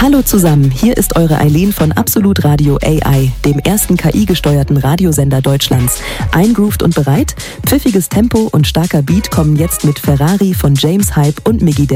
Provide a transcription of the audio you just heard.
Hallo zusammen, hier ist eure Eileen von Absolut Radio AI, dem ersten KI-gesteuerten Radiosender Deutschlands. Eingrooved und bereit? Pfiffiges Tempo und starker Beat kommen jetzt mit Ferrari von James Hype und Miggy